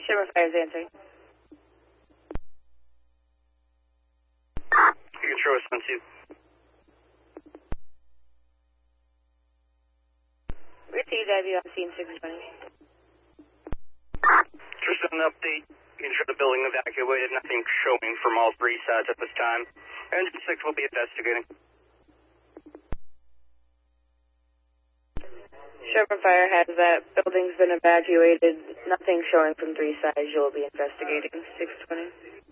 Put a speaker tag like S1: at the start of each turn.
S1: Sherman Fire is answering.
S2: You can show us 1-2.
S1: Received IVU on scene 620.
S2: Just an update. You can show the building evacuated. Nothing showing from all three sides at this time. Engine 6 will be investigating.
S1: Sherman Fire has that. Building's been evacuated. Nothing showing from three sides. You'll be investigating 620.